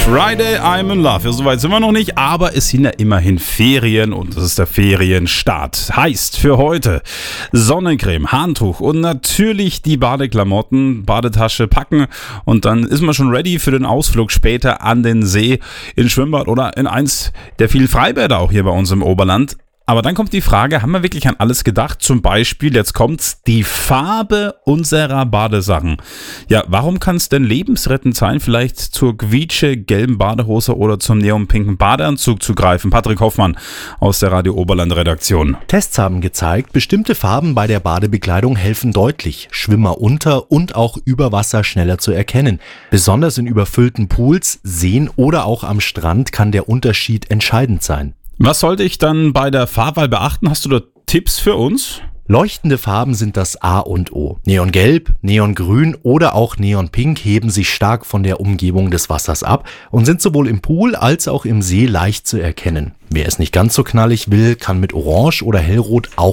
Friday, I'm in love. Ja, soweit sind wir noch nicht, aber es sind ja immerhin Ferien und es ist der Ferienstart. Heißt für heute Sonnencreme, Handtuch und natürlich die Badeklamotten, Badetasche packen und dann ist man schon ready für den Ausflug später an den See, ins Schwimmbad oder in eins der vielen Freibäder auch hier bei uns im Oberland. Aber dann kommt die Frage, haben wir wirklich an alles gedacht? Zum Beispiel, jetzt kommt's, die Farbe unserer Badesachen. Ja, warum kann es denn lebensrettend sein, vielleicht zur quietsche-gelben Badehose oder zum neonpinken Badeanzug zu greifen? Patrick Hoffmann aus der Radio Oberland Redaktion. Tests haben gezeigt, bestimmte Farben bei der Badebekleidung helfen deutlich, Schwimmer unter und auch über Wasser schneller zu erkennen. Besonders in überfüllten Pools, Seen oder auch am Strand kann der Unterschied entscheidend sein. Was sollte ich dann bei der Farbwahl beachten? Hast du da Tipps für uns? Leuchtende Farben sind das A und O. Neongelb, Neongrün oder auch Neonpink heben sich stark von der Umgebung des Wassers ab und sind sowohl im Pool als auch im See leicht zu erkennen. Wer es nicht ganz so knallig will, kann mit Orange oder Hellrot auch